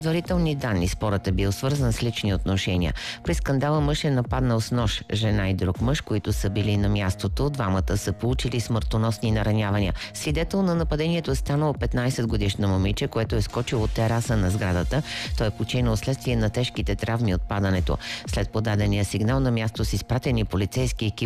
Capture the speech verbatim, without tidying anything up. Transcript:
Предварителни данни спорът е бил свързан с лични отношения. При скандала мъж е нападнал с нож жена и друг мъж, които са били на мястото. Двамата са получили смъртоносни наранявания. Свидетел на нападението е станало петнайсетгодишно момиче, което е скочило от тераса на сградата. Той е починал следствие на тежките травми от падането. След подадения сигнал на място са изпратени полицейски екип